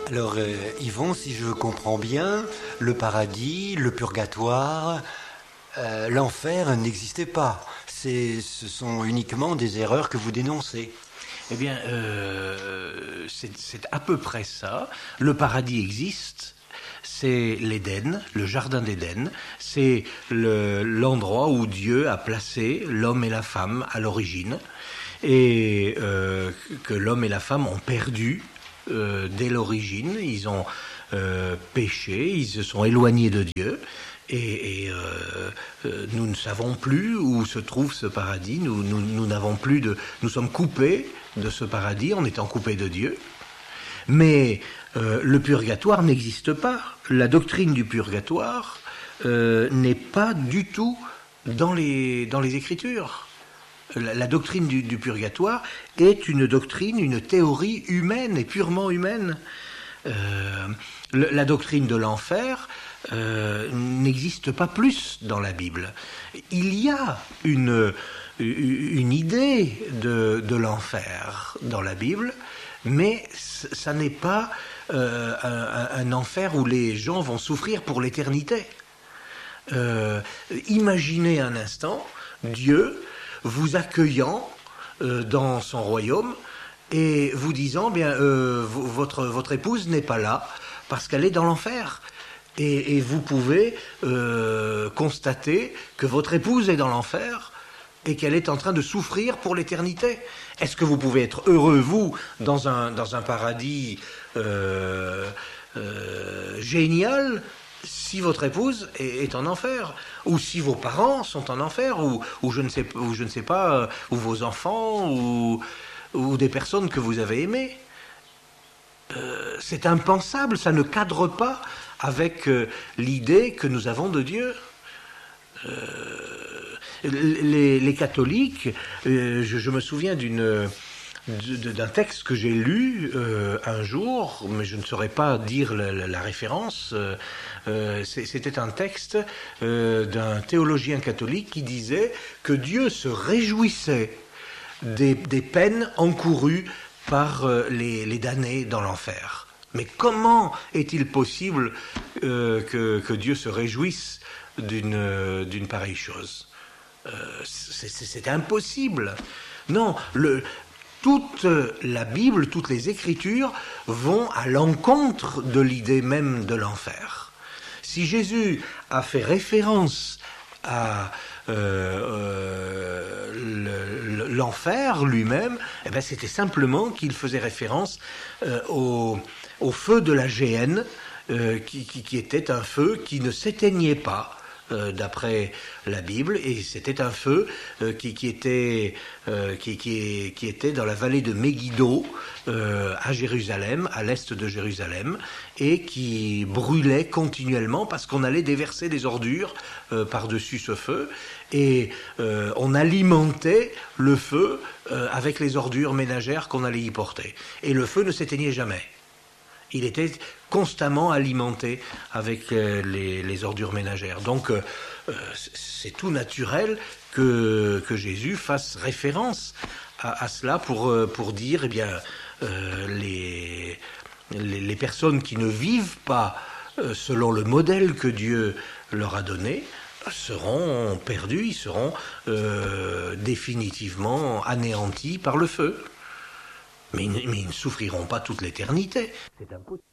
Alors, Yvon, si je comprends bien, le paradis, le purgatoire, l'enfer n'existait pas. Ce sont uniquement des erreurs que vous dénoncez. Eh bien, c'est à peu près ça. Le paradis existe. C'est l'Éden, le jardin d'Éden. C'est l'endroit où Dieu a placé l'homme et la femme à l'origine. Et que l'homme et la femme ont perdu dès l'origine. Ils ont péché, ils se sont éloignés de Dieu. Et nous ne savons plus où se trouve ce paradis. Nous n'avons plus nous sommes coupés de ce paradis en étant coupés de Dieu. Mais le purgatoire n'existe pas. La doctrine du purgatoire n'est pas du tout dans les Écritures. La doctrine du purgatoire est une doctrine, une théorie humaine et purement humaine. La doctrine de l'enfer n'existe pas plus dans la Bible. Il y a une idée de l'enfer dans la Bible, mais ça n'est pas un enfer où les gens vont souffrir pour l'éternité. Imaginez un instant Dieu vous accueillant dans son royaume et vous disant votre épouse n'est pas là parce qu'elle est dans l'enfer. Et vous pouvez constater que votre épouse est dans l'enfer et qu'elle est en train de souffrir pour l'éternité. Est-ce que vous pouvez être heureux, vous, dans un paradis génial, si votre épouse est en enfer, ou si vos parents sont en enfer, ou je ne sais pas, ou vos enfants, ou des personnes que vous avez aimées? C'est impensable, ça ne cadre pas avec l'idée que nous avons de Dieu. Les catholiques, je me souviens d'un texte que j'ai lu un jour, mais je ne saurais pas dire la référence. C'était un texte d'un théologien catholique qui disait que Dieu se réjouissait des peines encourues par les damnés dans l'enfer. Mais comment est-il possible que Dieu se réjouisse d'une pareille chose? C'est impossible. Non, toute la Bible, toutes les Écritures vont à l'encontre de l'idée même de l'enfer. Si Jésus a fait référence à l'enfer lui-même, eh ben c'était simplement qu'il faisait référence au feu de la géhenne, qui était un feu qui ne s'éteignait pas, d'après la Bible, et c'était un feu qui était dans la vallée de Megiddo, à Jérusalem, à l'est de Jérusalem, et qui brûlait continuellement parce qu'on allait déverser des ordures par-dessus ce feu, et on alimentait le feu avec les ordures ménagères qu'on allait y porter. Et le feu ne s'éteignait jamais. Il était constamment alimenté avec les ordures ménagères. Donc, c'est tout naturel que Jésus fasse référence à cela pour dire, eh bien, les personnes qui ne vivent pas selon le modèle que Dieu leur a donné seront perdus, ils seront définitivement anéantis par le feu. Mais ils ne souffriront pas toute l'éternité. C'est impossible.